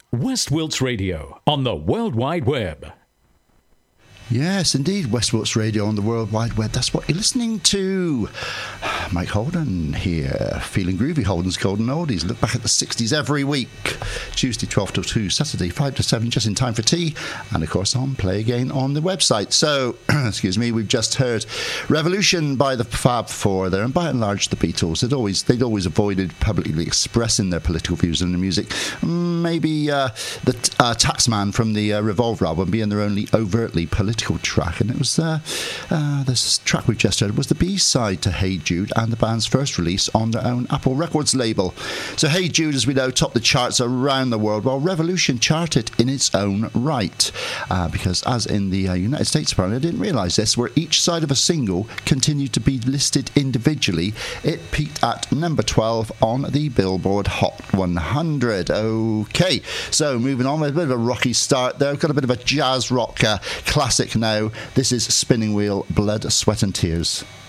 West Wilts Radio on the World Wide Web. Yes, indeed, West Wilts Radio on the World Wide Web. That's what you're listening to. Mike Holden here, feeling groovy. Holden's Golden Oldies. Look back at the 60s every week. Tuesday 12 till 2, Saturday 5 to 7, just in time for tea. And of course on Play Again on the website. So, excuse me, we've just heard Revolution by the Fab Four there, and by and large the Beatles. They'd always avoided publicly expressing their political views in the music. Maybe the Taxman from the Revolver album being their only overtly political track, and it was this track we've just heard was the B-side to Hey Jude and the band's first release on their own Apple Records label. So Hey Jude, as we know, topped the charts around the world, while Revolution charted in its own right, because as in the United States, apparently, I didn't realise this, where each side of a single continued to be listed individually, it peaked at number 12 on the Billboard Hot 100. Okay, so moving on with a bit of a rocky start there. We've got a bit of a jazz rock classic now. This is Spinning Wheel, Blood, Sweat and Tears.